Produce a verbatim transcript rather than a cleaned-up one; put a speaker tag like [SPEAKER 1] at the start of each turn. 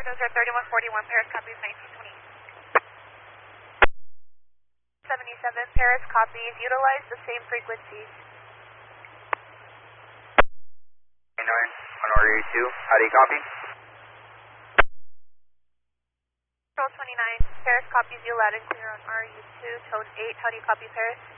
[SPEAKER 1] Dozer thirty-one forty-one, Paris copies nineteen twenty. seventy-seven, Paris copies, utilize the same frequencies.
[SPEAKER 2] nine, on R U two, how do you copy?
[SPEAKER 1] Control twenty-nine, Paris copies you loud and clear on R U two, tone eight, how do you copy Paris?